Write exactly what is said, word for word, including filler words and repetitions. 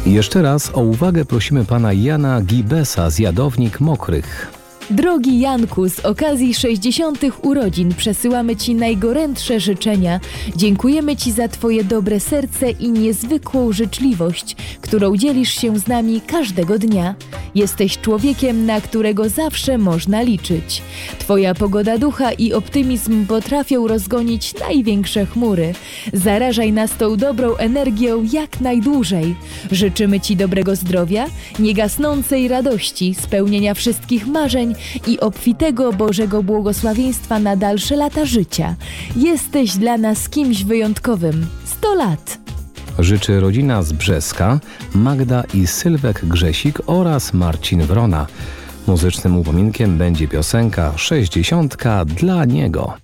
Jeszcze raz o uwagę prosimy pana Jana Gibesa z Jadownik Mokrych. Drogi Janku, z okazji sześćdziesiątych urodzin przesyłamy Ci najgorętsze życzenia. Dziękujemy Ci za Twoje dobre serce i niezwykłą życzliwość, którą dzielisz się z nami każdego dnia. Jesteś człowiekiem, na którego zawsze można liczyć. Twoja pogoda ducha i optymizm potrafią rozgonić największe chmury. Zarażaj nas tą dobrą energią jak najdłużej. Życzymy Ci dobrego zdrowia, niegasnącej radości, spełnienia wszystkich marzeń i obfitego Bożego błogosławieństwa na dalsze lata życia. Jesteś dla nas kimś wyjątkowym. sto lat! Życzy rodzina z Brzeska, Magda i Sylwek Grzesik oraz Marcin Wrona. Muzycznym upominkiem będzie piosenka sześćdziesiątka dla niego.